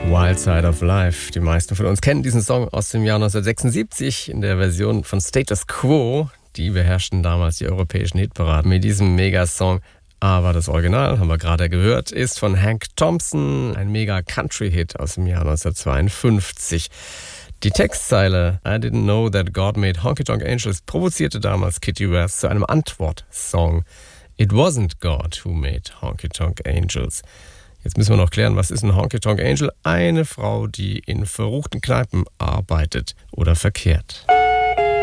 Wild Side of Life. Die meisten von uns kennen diesen Song aus dem Jahr 1976 in der Version von Status Quo. Die beherrschten damals die europäischen Hitparaden mit diesem Megasong. Aber das Original, haben wir gerade gehört, ist von Hank Thompson, ein Mega-Country-Hit aus dem Jahr 1952. Die Textzeile I didn't know that God made Honky Tonk Angels provozierte damals Kitty West zu einem Antwortsong. It wasn't God who made Honky Tonk Angels. Jetzt müssen wir noch klären, was ist ein Honky Tonk Angel? Eine Frau, die in verruchten Kneipen arbeitet oder verkehrt.